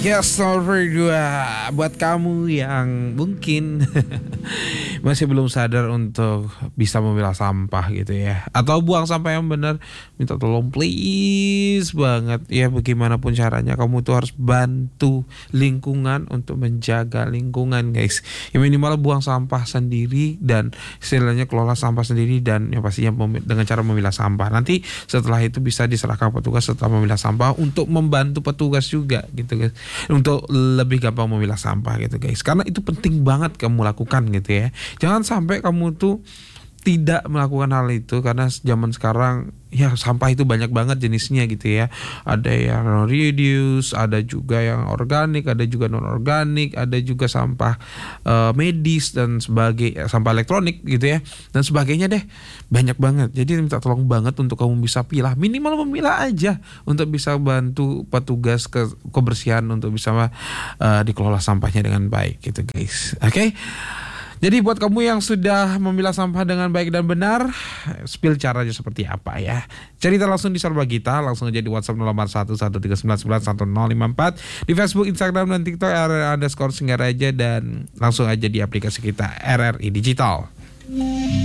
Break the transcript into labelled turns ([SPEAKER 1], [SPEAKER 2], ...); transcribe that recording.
[SPEAKER 1] Yes, nomor 2 buat kamu yang mungkin masih belum sadar untuk bisa memilah sampah gitu ya, atau buang sampah yang benar, minta tolong please banget ya, bagaimanapun caranya kamu tuh harus bantu lingkungan untuk menjaga lingkungan guys. Ya minimal buang sampah sendiri dan istilahnya kelola sampah sendiri, dan yang pastinya dengan cara memilah sampah. Nanti setelah itu bisa diserahkan petugas setelah memilah sampah untuk membantu petugas juga gitu guys, untuk lebih gampang memilah sampah gitu guys, karena itu penting banget kamu lakukan gitu ya. Jangan sampai kamu tuh tidak melakukan hal itu, karena zaman sekarang ya sampah itu banyak banget jenisnya gitu ya. Ada yang reduce, ada juga yang organik, ada juga non organik, ada juga sampah medis dan sebagainya, sampah elektronik gitu ya dan sebagainya deh, banyak banget. Jadi minta tolong banget untuk kamu bisa pilah, minimal memilah aja untuk bisa bantu petugas kebersihan untuk bisa dikelola sampahnya dengan baik gitu guys. Oke. Jadi buat kamu yang sudah memilah sampah dengan baik dan benar, spill caranya seperti apa ya? Cerita langsung di Sorba Kita, langsung aja di WhatsApp 08113991054, di Facebook, Instagram, dan TikTok RRI_Singaraja, dan langsung aja di aplikasi kita RRI Digital.